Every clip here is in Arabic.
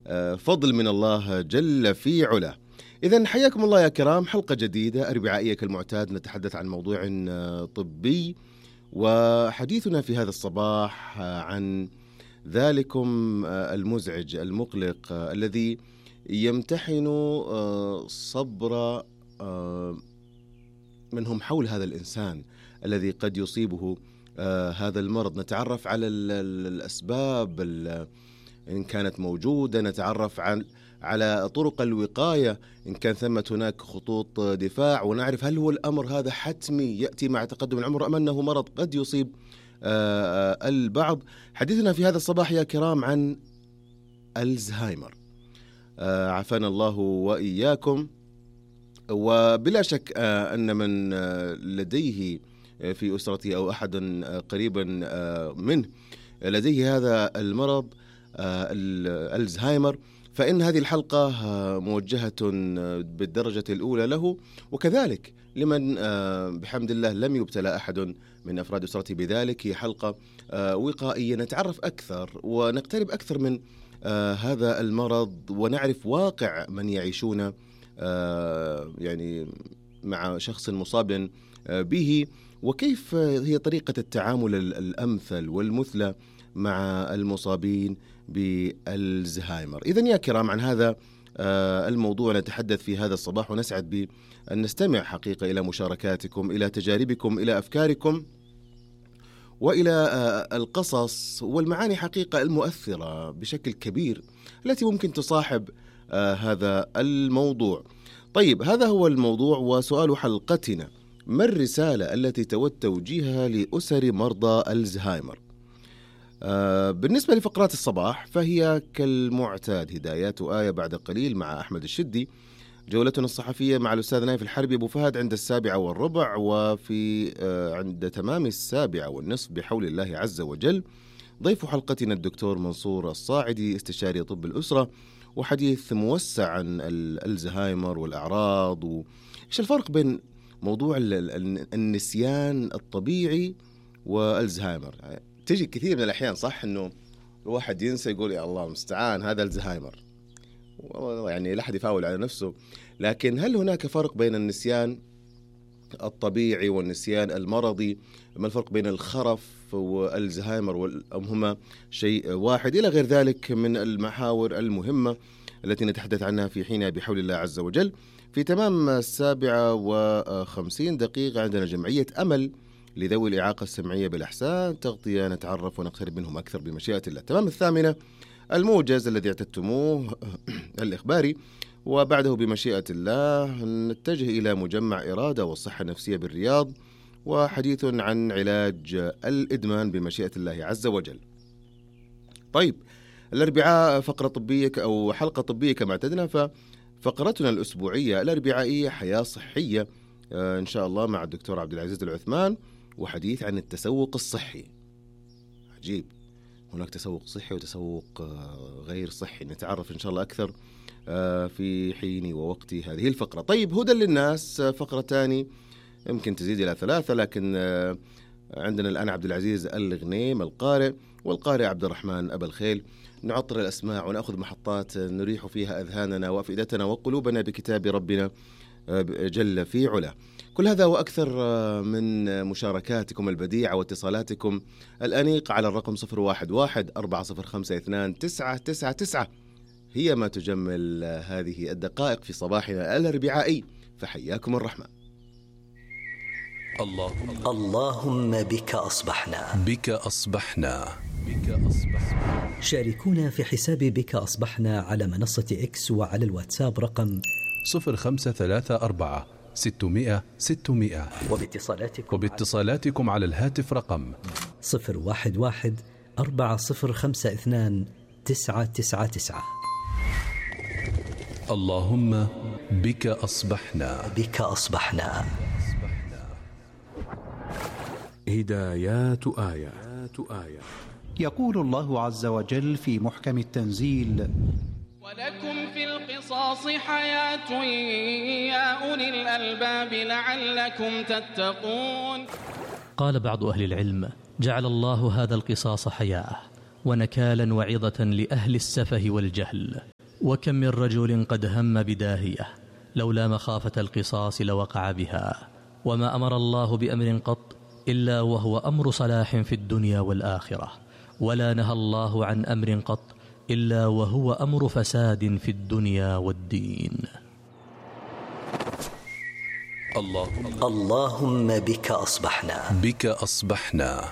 فضل من الله جل في علاه. إذن حياكم الله يا كرام، حلقة جديدة أربعائية كالمعتاد، نتحدث عن موضوع طبي، وحديثنا في هذا الصباح عن ذلكم المزعج المقلق الذي يمتحن صبر من هم حول هذا الإنسان الذي قد يصيبه هذا المرض. نتعرف على الأسباب إن كانت موجودة، نتعرف على طرق الوقاية إن كان ثمة هناك خطوط دفاع، ونعرف هل هو الأمر هذا حتمي يأتي مع تقدم العمر أم أنه مرض قد يصيب البعض. حديثنا في هذا الصباح يا كرام عن الزهايمر، عافانا الله وإياكم. وبلا شك أن من لديه في أسرته أو أحد قريبا منه لديه هذا المرض الزهايمر، فإن هذه الحلقة موجهة بالدرجة الأولى له، وكذلك لمن بحمد الله لم يبتلى أحد من أفراد أسرته بذلك. هي حلقة وقائية، نتعرف أكثر ونقترب أكثر من هذا المرض، ونعرف واقع من يعيشون يعني مع شخص مصاب به، وكيف هي طريقة التعامل الأمثل والمثلى مع المصابين بالزهايمر. إذن يا كرام، عن هذا الموضوع نتحدث في هذا الصباح، ونسعد بأن نستمع حقيقة إلى مشاركاتكم، إلى تجاربكم، إلى أفكاركم، وإلى القصص والمعاني حقيقة المؤثرة بشكل كبير التي ممكن تصاحب هذا الموضوع. طيب، هذا هو الموضوع وسؤال حلقتنا: ما الرسالة التي تود توجيهها لأسر مرضى الزهايمر؟ بالنسبة لفقرات الصباح فهي كالمعتاد هدايات وآية بعد قليل مع أحمد الشدي، جولتنا الصحفية مع الأستاذ نايف الحربي أبو فهد عند 7:15، وفي عند تمام 7:30 بحول الله عز وجل ضيف حلقتنا الدكتور منصور الصاعدي، استشاري طب الأسرة، وحديث موسع عن الزهايمر والأعراض، وإيش الفرق بين موضوع النسيان الطبيعي والزهايمر. تجي كثير من الأحيان صح إنه الواحد ينسى، يقول يا الله المستعان هذا الزهايمر، يعني لا أحد يفاول على نفسه. لكن هل هناك فرق بين النسيان الطبيعي والنسيان المرضي؟ ما الفرق بين الخرف والزهايمر، أم هما شيء واحد؟ إلى غير ذلك من المحاور المهمة التي نتحدث عنها في حينها بحول الله عز وجل. في تمام 7:50 عندنا جمعية أمل لذوي الإعاقة السمعية بالإحسان، تغطية نتعرف ونقترب منهم أكثر بمشيئة الله. تمام 8 الموجز الذي اعتدتموه الإخباري، وبعده بمشيئة الله نتجه إلى مجمع إرادة والصحة النفسية بالرياض، وحديث عن علاج الإدمان بمشيئة الله عز وجل. طيب، الأربعاء فقرة طبية أو حلقة طبية كما اعتدنا، ففقرتنا الأسبوعية الأربعائية حياة صحية إن شاء الله مع الدكتور عبد العزيز العثمان، وحديث عن التسوق الصحي. عجيب، هناك تسوق صحي وتسوق غير صحي، نتعرف إن شاء الله أكثر في حين ووقت هذه الفقرة. طيب، هدى للناس فقرتان يمكن تزيد إلى 3، لكن عندنا الآن عبد العزيز الغنيم القارئ، والقارئ عبد الرحمن أبا الخيل. نعطر الأسماع ونأخذ محطات نريح فيها أذهاننا وأفئدتنا وقلوبنا بكتاب ربنا جل في علاه. كل هذا وأكثر من مشاركاتكم البديعة واتصالاتكم الأنيقة على الرقم 011-405-29999 هي ما تجمل هذه الدقائق في صباحنا الأربعائي، فحياكم الرحمن. اللهم بك أصبحنا. شاركونا في حساب بك أصبحنا على منصة إكس وعلى الواتساب رقم 0534 وباتصالاتكم على الهاتف رقم 011-4052-999. اللهم بك أصبحنا. هدايات آية. يقول الله عز وجل في محكم التنزيل: ولكم في القصاص حياة يا أولي الألباب لعلكم تتقون. قال بعض أهل العلم: جعل الله هذا القصاص حياة ونكالا وعظة لأهل السفه والجهل، وكم من رجل قد هم بداهية لولا مخافة القصاص لوقع بها، وما أمر الله بأمر قط إلا وهو أمر صلاح في الدنيا والآخرة، ولا نهى الله عن أمر قط إلا وهو أمر فساد في الدنيا والدين. اللهم بك أصبحنا. بك أصبحنا.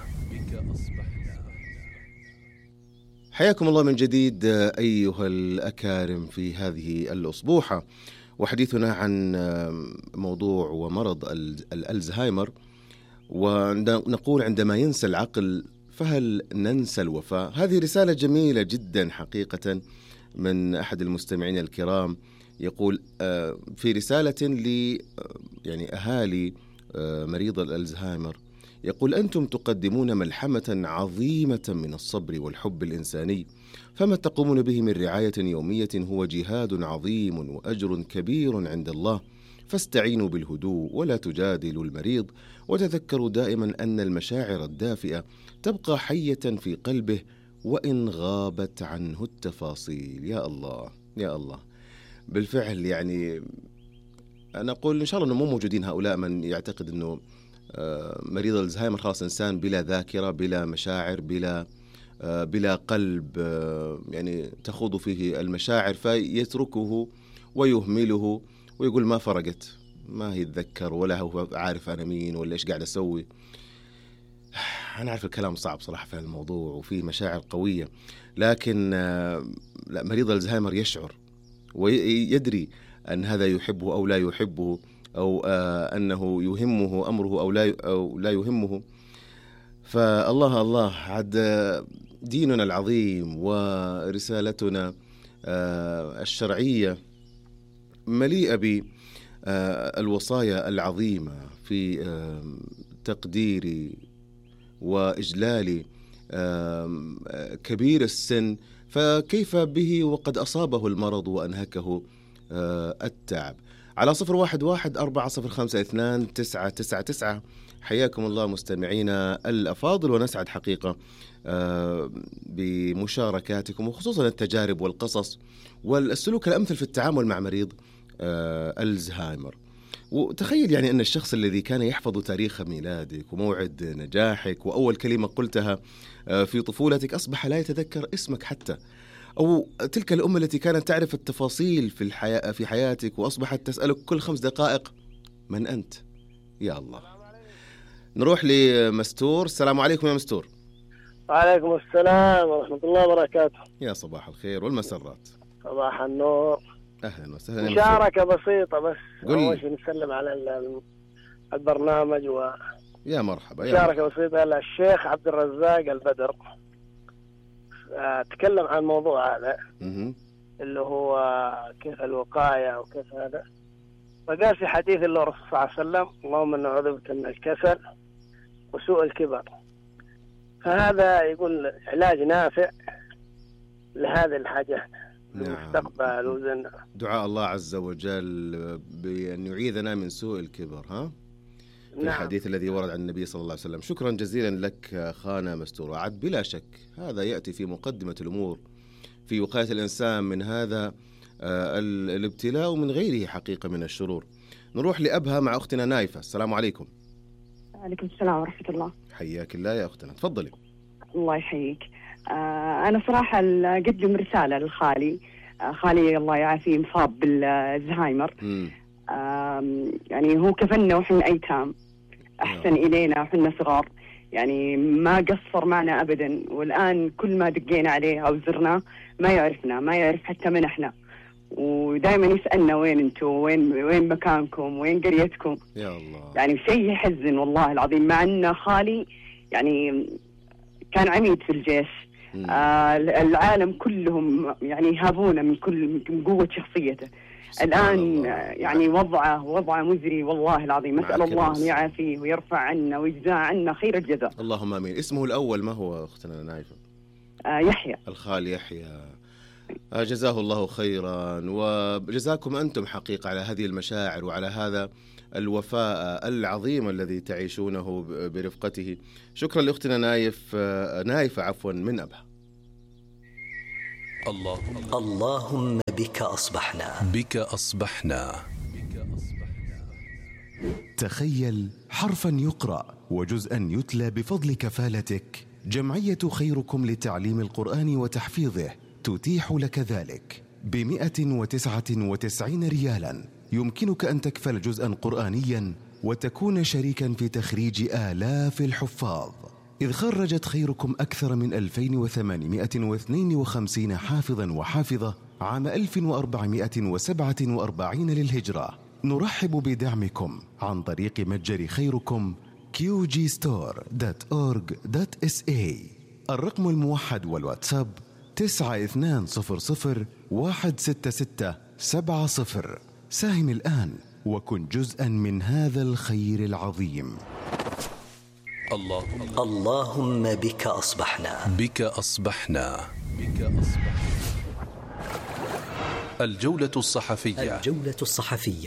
حياكم الله من جديد أيها الأكارم في هذه الأصبوحة، وحديثنا عن موضوع ومرض الألزهايمر. ونقول عندما ينسى العقل فهل ننسى الوفاء؟ هذه رسالة جميلة جدا حقيقة من أحد المستمعين الكرام، يقول في رسالة يعني أهالي مريض الألزهايمر، يقول: أنتم تقدمون ملحمة عظيمة من الصبر والحب الإنساني، فما تقومون به من رعاية يومية هو جهاد عظيم وأجر كبير عند الله، فاستعينوا بالهدوء ولا تجادلوا المريض، وتذكروا دائما أن المشاعر الدافئة تبقى حية في قلبه وإن غابت عنه التفاصيل. يا الله يا الله، بالفعل يعني أنا أقول إن شاء الله أنه مو موجودين هؤلاء من يعتقد أنه مريض الزهايمر خلاص إنسان بلا ذاكرة، بلا مشاعر، بلا قلب يعني تخوض فيه المشاعر، فيتركه ويهمله ويقول ما فرقت، ما هي يتذكر ولا هو عارف أنا مين ولا إيش قاعد أسوي. أنا عارف الكلام صعب صراحة في الموضوع وفيه مشاعر قوية، لكن لا، مريض الزهايمر يشعر ويدري أن هذا يحبه أو لا يحبه، أو أنه يهمه أمره أو لا يهمه. فالله الله، عد ديننا العظيم ورسالتنا الشرعية مليئة بالوصايا العظيمة في تقدير وإجلال كبير السن، فكيف به وقد أصابه المرض وأنهكه التعب؟ على 0114052999. حياكم الله مستمعينا الأفاضل، ونسعد حقيقة بمشاركاتكم، وخصوصا التجارب والقصص والسلوك الأمثل في التعامل مع مريض الزهايمر. وتخيل يعني أن الشخص الذي كان يحفظ تاريخ ميلادك وموعد نجاحك وأول كلمة قلتها في طفولتك أصبح لا يتذكر اسمك حتى، أو تلك الأم التي كانت تعرف التفاصيل في حياتك وأصبحت تسألك كل 5 دقائق من أنت؟ يا الله. نروح لمستور. السلام عليكم يا مستور. وعليكم السلام ورحمة الله وبركاته. يا صباح الخير والمسرات. صباح النور. أهلا وسهلا. مشاركة بسيطة بس، أول شيء نسلم على البرنامج يا مرحبا. مشاركة بسيطة للشيخ عبد الرزاق البدر. تكلم عن الموضوع هذا اللي هو كيف الوقاية وكيف هذا، فقال في حديث الله الرسول صلى الله عليه وسلم: اللهم إني أعوذ بك من الكسل وسوء الكبر. فهذا يقول علاج نافع لهذه الحاجات في المستقبل. وزن دعاء الله عز وجل بأن يعيذنا من سوء الكبر، ها؟ في الحديث الذي ورد عن النبي صلى الله عليه وسلم. شكرا جزيلا لك أخانا مستور. عد بلا شك هذا يأتي في مقدمة الأمور في وقاية الإنسان من هذا الابتلاء ومن غيره حقيقة من الشرور. نروح لأبها مع أختنا نايفة. السلام عليكم. وعليكم السلام ورحمة الله. حياك الله يا أختنا، تفضلي. الله يحييك. أنا صراحة أقدم رسالة للخالي. خالي الله يعافيه مصاب بالزهايمر. يعني هو كفلنا وحنا أيتام، أحسن إلينا وحنا صغار، يعني ما قصر معنا أبدا، والآن كل ما دقينا عليه أو زرناه ما يعرفنا، ما يعرف حتى من إحنا، ودائما يسألنا وين أنتم، وين مكانكم، وين قريتكم. يا الله. يعني شيء يحزن والله العظيم، مع أن خالي يعني كان عميد في الجيش. العالم كلهم يعني هابونا من قوة شخصيته. الآن يعني وضعه مزري والله العظيم. نسأل الله أن يعافيه ويرفع عنا ويجزاه عنا خير الجزاء. اللهم آمين. اسمه الأول ما هو أختنا نايفة؟ يحيى. الخال يحيى. جزاه الله خيرا، وجزاكم أنتم حقيقة على هذه المشاعر وعلى هذا الوفاء العظيم الذي تعيشونه برفقته. شكرا لأختنا نايفة من أبها. اللهم بك أصبحنا. بك أصبحنا. تخيل حرفا يقرأ وجزءا يتلى بفضل كفالتك. جمعية خيركم لتعليم القرآن وتحفيظه تتيح لك ذلك ب199 ريالا. يمكنك أن تكفل جزءا قرآنيا وتكون شريكا في تخريج آلاف الحفاظ، إذ خرجت خيركم أكثر من 2852 حافظا وحافظة عام 1447 للهجرة. نرحب بدعمكم عن طريق متجر خيركم qgstore.org.sa. الرقم الموحد والواتساب 9200166770. ساهم الآن وكن جزءا من هذا الخير العظيم. اللهم بك أصبحنا. بك أصبحنا. بك أصبحنا. الجولة الصحفية. الجولة الصحفية.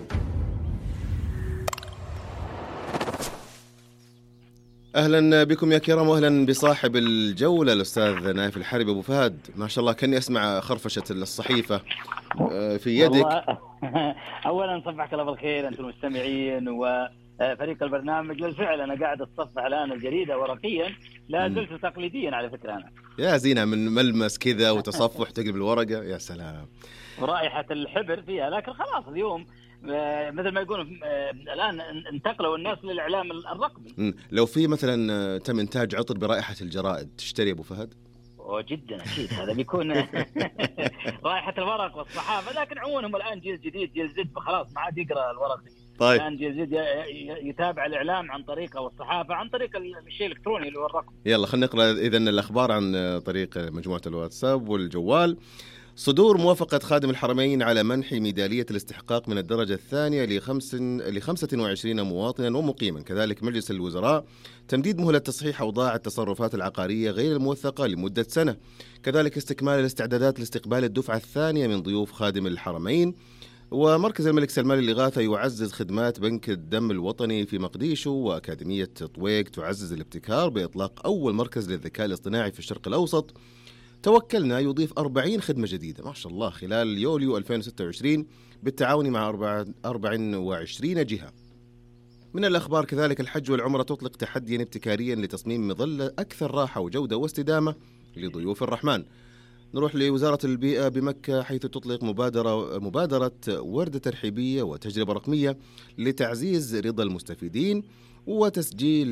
أهلا بكم يا كرام، وأهلا بصاحب الجولة الأستاذ نايف الحربي أبو فهد. ما شاء الله كأني أسمع خرفشة الصحيفة في يدك. أولا صبحك الله بالخير أنتم المستمعين وفريق البرنامج. بالفعل أنا قاعد أتصفح الآن الجريدة ورقيا، لا زلت تقليديا على فكرة. أنا يا زينة من ملمس كذا وتصفح تقلب الورقة، يا سلام، ورائحة الحبر فيها. لكن خلاص اليوم مثل ما يقولون الآن انتقلوا الناس للإعلام الرقمي. لو في مثلا تم إنتاج عطر برائحة الجرائد تشتري أبو فهد؟ جدا أكيد، هذا بيكون رائحة الورق والصحافة. لكن عموما الآن جيل جديد، جيل زد، فخلاص ما عاد يقرأ الورق. طيب الآن جيل زد يتابع الإعلام عن طريقه والصحافة عن طريق الشيء الإلكتروني اللي هو الرقم. يلا خلينا نقرأ إذن الأخبار عن طريق مجموعة الواتساب والجوال. صدور موافقة خادم الحرمين على منح ميدالية الاستحقاق من الدرجة الثانية ل 25 مواطنا ومقيما. كذلك مجلس الوزراء تمديد مهلة تصحيح أوضاع التصرفات العقارية غير الموثقة لمدة سنة. كذلك استكمال الاستعدادات لاستقبال الدفعة الثانية من ضيوف خادم الحرمين. ومركز الملك سلمان للإغاثة يعزز خدمات بنك الدم الوطني في مقديشو. وأكاديمية طويق تعزز الابتكار بإطلاق أول مركز للذكاء الاصطناعي في الشرق الأوسط. توكلنا يضيف 40 خدمة جديدة ما شاء الله خلال يوليو 2026 بالتعاون مع 24 جهة. من الأخبار كذلك الحج والعمرة تطلق تحديا ابتكاريا لتصميم مظلة أكثر راحة وجودة واستدامة لضيوف الرحمن. نروح لوزارة البيئة بمكة حيث تطلق مبادرة وردة ترحيبية وتجربة رقمية لتعزيز رضا المستفيدين وتسجيل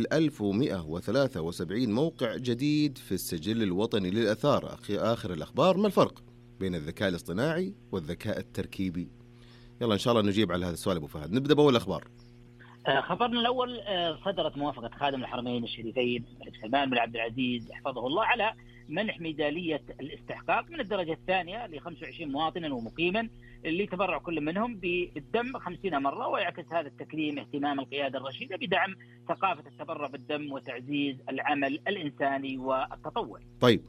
1173 موقع جديد في السجل الوطني للآثار. آخر الأخبار، ما الفرق بين الذكاء الاصطناعي والذكاء التركيبي؟ يلا إن شاء الله نجيب على هذا السؤال أبو فهد. نبدأ بأول الأخبار. خبرنا الأول، صدرت موافقة خادم الحرمين الشريفين الملك سلمان بن عبد العزيز حفظه الله على منح ميدالية الاستحقاق من الدرجة الثانية ل 25 مواطنا ومقيما اللي تبرع كل منهم بالدم 50 مرة. ويعكس هذا التكريم اهتمام القيادة الرشيدة بدعم ثقافة التبرع بالدم وتعزيز العمل الإنساني والتطوعي. طيب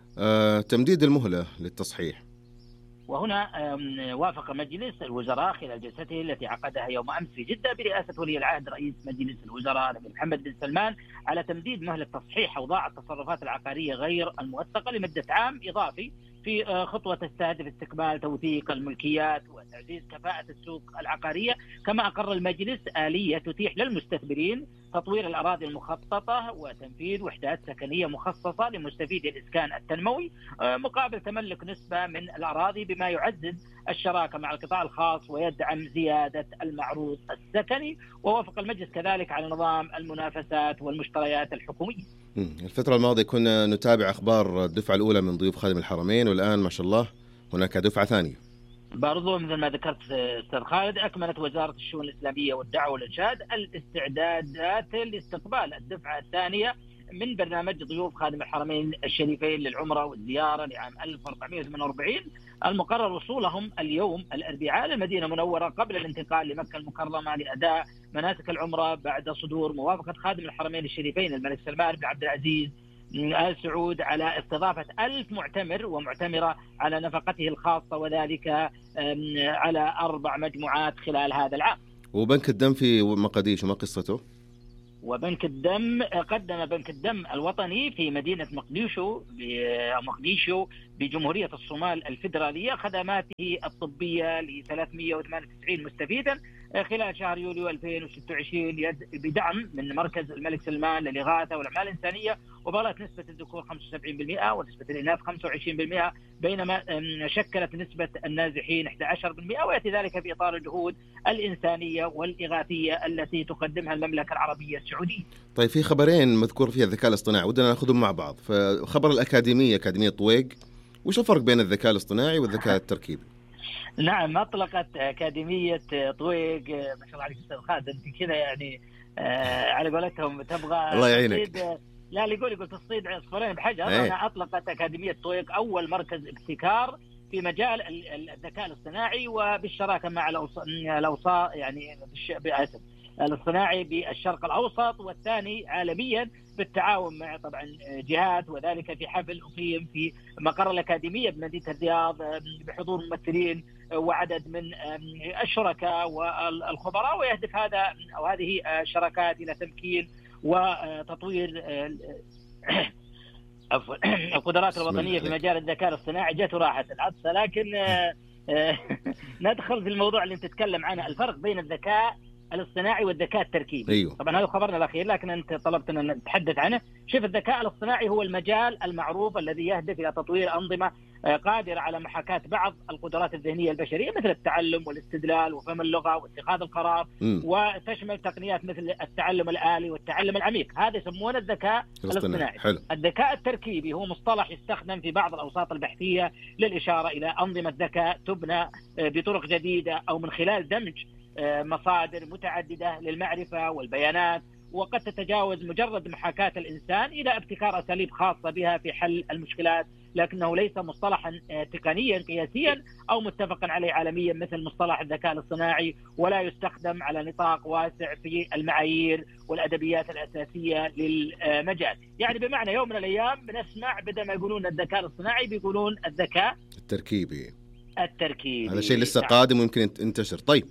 تمديد المهلة للتصحيح. وهنا وافق مجلس الوزراء خلال جلسته التي عقدها يوم أمس في جدة برئاسة ولي العهد رئيس مجلس الوزراء محمد بن سلمان على تمديد مهلة تصحيح أوضاع التصرفات العقارية غير الموثقة لمدة عام إضافي في خطوة تستهدف استكمال توثيق الملكيات وتعزيز كفاءة السوق العقارية. كما أقر المجلس آلية تتيح للمستثمرين تطوير الأراضي المخططة وتنفيذ وحدات سكنية مخصصة لمستفيدي الإسكان التنموي مقابل تملك نسبة من الأراضي، بما يعزز الشراكة مع القطاع الخاص ويدعم زيادة المعروض السكني. ووافق المجلس كذلك على نظام المنافسات والمشتريات الحكومية. الفترة الماضية كنا نتابع أخبار الدفعة الأولى من ضيوف خادم الحرمين، والآن ما شاء الله هناك دفعة ثانية. برضو مثل ما ذكرت أستاذ خالد، أكملت وزارة الشؤون الإسلامية والدعوة والإرشاد الاستعدادات لاستقبال الدفعة الثانية من برنامج ضيوف خادم الحرمين الشريفين للعمرة والزيارة لعام 1448 المقرر وصولهم اليوم الأربعاء للمدينة المنورة قبل الانتقال لمكة المكرمة لأداء مناسك العمرة بعد صدور موافقة خادم الحرمين الشريفين الملك سلمان بن عبد العزيز آل سعود على استضافة 1000 معتمر ومعتمرة على نفقته الخاصة، وذلك على 4 مجموعات خلال هذا العام. وبنك الدم في مقديشو ما قصته؟ وبنك الدم قدم بنك الدم الوطني في مدينة مقديشو بجمهورية الصومال الفيدرالية خدماته الطبية ل 398 مستفيدا خلال شهر يوليو 2026 بدعم من مركز الملك سلمان للإغاثة والأعمال الإنسانية، وبلغت نسبة الذكور 75% ونسبة الإناث 25%، بينما شكلت نسبة النازحين 11%، ويأتي ذلك في إطار الجهود الإنسانية والإغاثية التي تقدمها المملكة العربية السعودية. طيب في خبرين مذكور فيها الذكاء الاصطناعي ودنا ناخذهم مع بعض. فخبر الأكاديمية، أكاديمية طويق، وش الفرق بين الذكاء الاصطناعي والذكاء التركيبي؟ نعم، أطلقت أكاديمية طويق، ما شاء الله عليك أستاذ خالد، أنت كذا يعني على قولتهم تبغى الله يعينك. لا يقول تصيد عصفورين بحجر. أنا أطلقت أكاديمية طويق أول مركز ابتكار في مجال الذكاء الاصطناعي وبالشراكة مع الأوساط يعني الاصطناعي بالشرق الأوسط، والثاني عالميا بالتعاون مع طبعا جهات، وذلك في حفل أقيم في مقر الأكاديمية بمدينة الرياض بحضور ممثلين وعدد من الشركاء والخبراء، ويهدف هذا أو هذه الشراكات إلى تمكين وتطوير القدرات الوطنية في مجال الذكاء الاصطناعي. جت راحت العطسة، لكن ندخل في الموضوع اللي نتكلم عنه، الفرق بين الذكاء الاصطناعي والذكاء التركيبي. أيوه. طبعا هذا خبرنا الأخير، لكن أنت طلبت أن نتحدث عنه. شوف، الذكاء الاصطناعي هو المجال المعروف الذي يهدف إلى تطوير أنظمة قادرة على محاكاة بعض القدرات الذهنية البشرية مثل التعلم والاستدلال وفهم اللغة واتخاذ القرار، وتشمل تقنيات مثل التعلم الآلي والتعلم العميق. هذا يسمونه الذكاء الاصطناعي. الذكاء التركيبي هو مصطلح يستخدم في بعض الأوساط البحثية للإشارة إلى أنظمة ذكاء تبنى بطرق جديدة أو من خلال دمج مصادر متعددة للمعرفة والبيانات، وقد تتجاوز مجرد محاكاة الإنسان إلى ابتكار أساليب خاصة بها في حل المشكلات، لكنه ليس مصطلحا تقنيا قياسيا أو متفقا عليه عالميا مثل مصطلح الذكاء الاصطناعي، ولا يستخدم على نطاق واسع في المعايير والأدبيات الأساسية للمجال. يعني بمعنى يوم من الأيام بنسمع بدل ما يقولون الذكاء الاصطناعي بيقولون الذكاء التركيبي. هذا شيء لسه قادم ويمكن ينتشر. طيب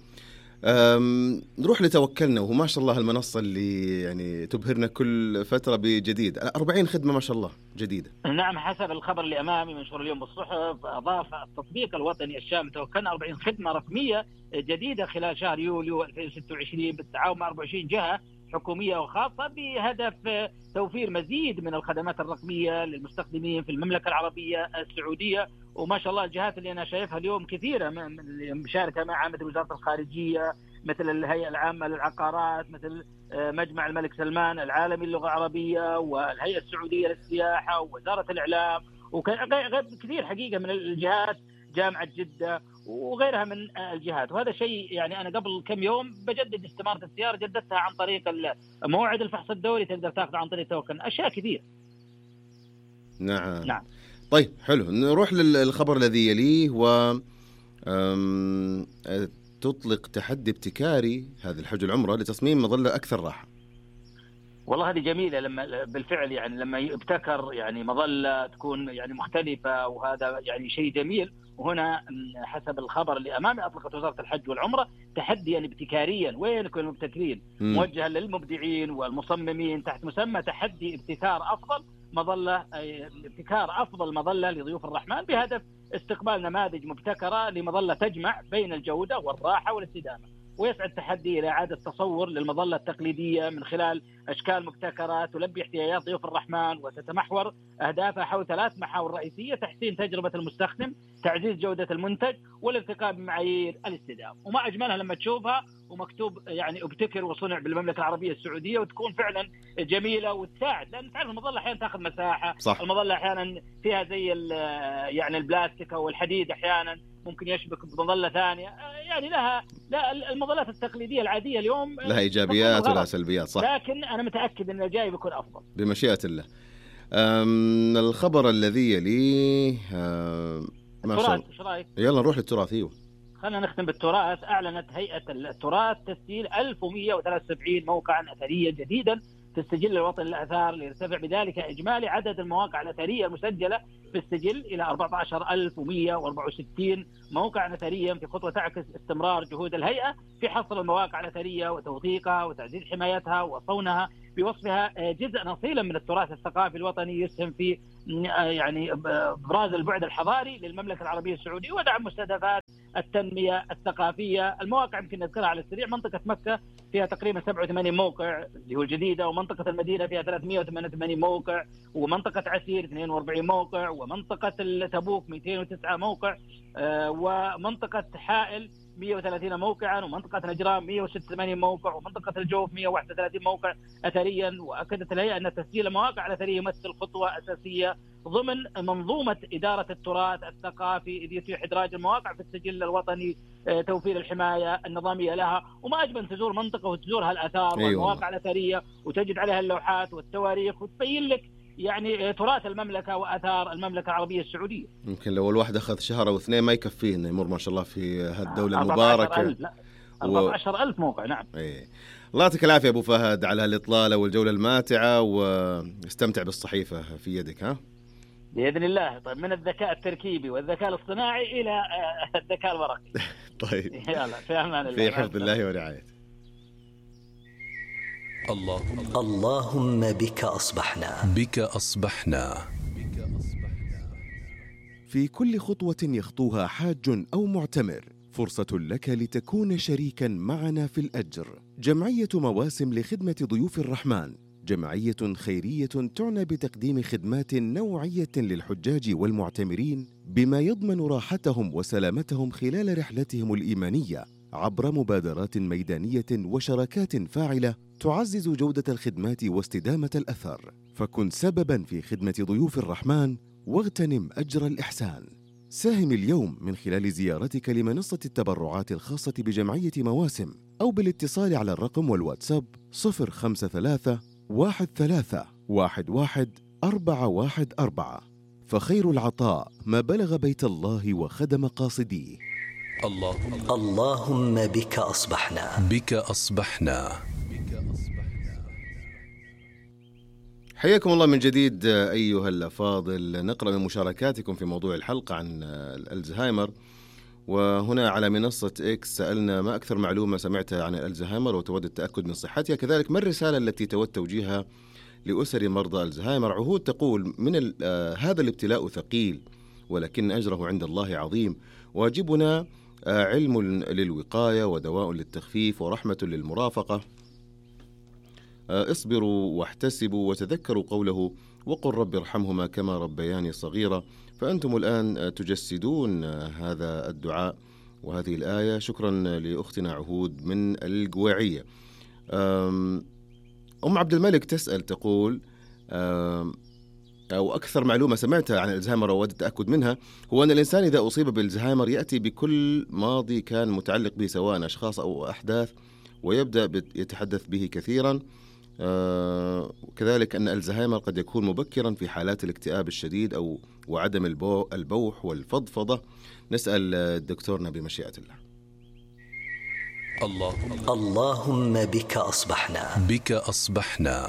نروح لتوكلنا، وهو ما شاء الله المنصة اللي يعني تبهرنا كل فترة بجديد، 40 خدمة ما شاء الله جديدة. نعم، حسب الخبر اللي أمامي منشور اليوم بالصحف، أضاف التطبيق الوطني الشامل توكلنا 40 خدمة رقمية جديدة خلال شهر يوليو 2026 بالتعاون مع 24 جهة حكومية وخاصة، بهدف توفير مزيد من الخدمات الرقمية للمستخدمين في المملكة العربية السعودية. وما شاء الله الجهات اللي أنا شايفها اليوم كثيرة مشاركة معها، مثل وزارة الخارجية، مثل الهيئة العامة للعقارات، مثل مجمع الملك سلمان العالمي للغة العربية، والهيئة السعودية للسياحة، ووزارة الإعلام، وغير كثير حقيقة من الجهات، جامعة جدة وغيرها من الجهات. وهذا شيء يعني أنا قبل كم يوم بجدد استمارة السيارة، جددتها عن طريق موعد الفحص الدوري، تقدر تاخذ عن طريق توكل، أشياء كثير. نعم. طيب حلو، نروح للخبر الذي يليه. و تطلق تحدي ابتكاري هذا الحج العمرة لتصميم مظلة أكثر راحة. والله هذه جميلة، لما بالفعل يعني لما يبتكر يعني مظلة تكون يعني مختلفة، وهذا يعني شيء جميل. وهنا حسب الخبر اللي أمامي أطلقت وزارة الحج والعمرة تحديا ابتكاريا، وينكم المبتكرين، موجها للمبدعين والمصممين تحت مسمى تحدي ابتكار أفضل مظلة لضيوف الرحمن، بهدف استقبال نماذج مبتكرة لمظلة تجمع بين الجودة والراحة والاستدامة. ويسعى التحدي إلى إعادة تصور للمظلة التقليدية من خلال أشكال مبتكرة تلبي احتياجات ضيوف الرحمن، وتتمحور أهدافها حول 3 محاور رئيسية: تحسين تجربة المستخدم، تعزيز جودة المنتج، والارتقاء بمعايير الاستدامة. وما أجملها لما تشوفها ومكتوب يعني ابتكر وصنع بالمملكة العربية السعودية، وتكون فعلا جميلة وتساعد، لأن تعرف المظلة أحيانا تأخذ مساحة. صح. المظلة أحيانا فيها زي يعني البلاستيك أو الحديد أحيانا ممكن يشبك بمظلة ثانية، يعني لا المظلات التقليدية العادية اليوم لها إيجابيات ولها سلبيات. صح. لكن أنا متأكد أن الجاي بيكون أفضل بمشيئة الله. الخبر الذي يليه ما شاء الله. ايش رايك؟ يلا نروح للتراث. ايوه خلينا نختم بالتراث. اعلنت هيئه التراث تسجيل 1173 موقعا اثريا جديدا في السجل الوطني للآثار، ليرتفع بذلك إجمالي عدد المواقع الأثرية المسجلة في السجل إلى 14164 موقعا أثريا، في خطوة تعكس استمرار جهود الهيئة في حصر المواقع الأثرية وتوثيقها وتعزيز حمايتها وصونها، بوصفها جزءا أصيلا من التراث الثقافي الوطني يسهم في يعني ابراز البعد الحضاري للمملكة العربية السعودية ودعم مستهدفات التنمية الثقافية. المواقع يمكن نذكرها على السريع: منطقة مكة فيها تقريبا 87 موقع اللي هو الجديدة، ومنطقة المدينة فيها 388 موقع، ومنطقة عسير 42 موقع، ومنطقة تبوك 209 موقع، ومنطقة حائل 130 موقعا، ومنطقة نجران 186 موقع، ومنطقة الجوف 131 موقع أثريا. وأكدت الهيئة أن تسجيل المواقع الأثرية يمثل خطوة أساسية ضمن منظومة إدارة التراث الثقافي، إذ يتيح إدراج المواقع في السجل الوطني توفير الحماية النظامية لها. وما أجمل تزور منطقة وتزورها الآثار والمواقع الأثرية وتجد عليها اللوحات والتواريخ وتبين لك يعني تراث المملكة وآثار المملكة العربية السعودية. يمكن لو الواحد أخذ شهر أو اثنين ما يكفيه إنه يمر ما شاء الله في هالدولة المباركة. 14,000 موقع. نعم. إيه. الله يعطيك العافية أبو فهد على الإطلالة والجولة الماتعة، واستمتع بالصحيفة في يدك. ها بإذن الله. طيب، من الذكاء التركيبي والذكاء الاصطناعي إلى الذكاء الورقي. طيب، يلا في أمان الله. في حفظ الله ورعايته. اللهم بك أصبحنا. بك أصبحنا. في كل خطوة يخطوها حاج أو معتمر فرصة لك لتكون شريكا معنا في الأجر. جمعية مواسم لخدمة ضيوف الرحمن جمعية خيرية تعنى بتقديم خدمات نوعية للحجاج والمعتمرين بما يضمن راحتهم وسلامتهم خلال رحلتهم الإيمانية عبر مبادرات ميدانية وشراكات فاعلة تعزز جودة الخدمات واستدامة الأثر. فكن سبباً في خدمة ضيوف الرحمن واغتنم أجر الإحسان. ساهم اليوم من خلال زيارتك لمنصة التبرعات الخاصة بجمعية مواسم أو بالاتصال على الرقم والواتساب 053 13 11 414. فخير العطاء ما بلغ بيت الله وخدم قاصديه. اللهم بك أصبحنا. بك أصبحنا. حياكم الله من جديد أيها الأفاضل. نقرأ من مشاركاتكم في موضوع الحلقة عن الألزهايمر. وهنا على منصة إكس سألنا: ما أكثر معلومة سمعتها عن الألزهايمر وتود التأكد من صحتها؟ كذلك ما الرسالة التي تود توجيهها لأسر مرضى الزهايمر؟ عهود تقول: من هذا الابتلاء ثقيل ولكن أجره عند الله عظيم، واجبنا علم للوقاية ودواء للتخفيف ورحمة للمرافقة. اصبروا واحتسبوا وتذكروا قوله: وقل رب ارحمهما كما ربياني صغيرا. فأنتم الآن تجسدون هذا الدعاء وهذه الآية. شكرا لأختنا عهود من القواعية. أم عبد الملك تسأل تقول: أو أكثر معلومة سمعتها عن الزهايمر وود التأكد منها هو أن الإنسان إذا أصيب بالزهايمر يأتي بكل ماضي كان متعلق به سواء أشخاص أو أحداث ويبدأ يتحدث به كثيرا. كذلك أن الزهايمر قد يكون مبكرا في حالات الاكتئاب الشديد أو وعدم البوح والفضفضة. نسأل الدكتورنا بمشيئة الله. اللهم بك أصبحنا. بك أصبحنا.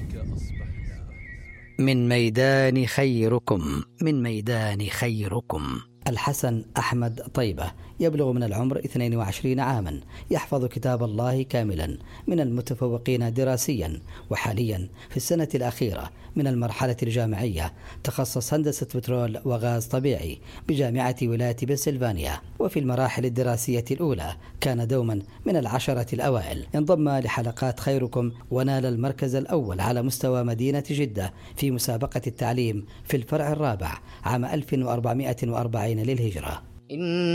من ميدان خيركم. من ميدان خيركم. الحسن أحمد طيبة يبلغ من العمر 22 عاما، يحفظ كتاب الله كاملا، من المتفوقين دراسيا، وحاليا في السنة الأخيرة من المرحلة الجامعية، تخصص هندسة بترول وغاز طبيعي بجامعة ولاية بنسلفانيا. وفي المراحل الدراسية الأولى كان دوما من 10 الأوائل. انضم لحلقات خيركم ونال المركز الأول على مستوى مدينة جدة في مسابقة التعليم في الفرع الرابع عام 1440 للهجرة.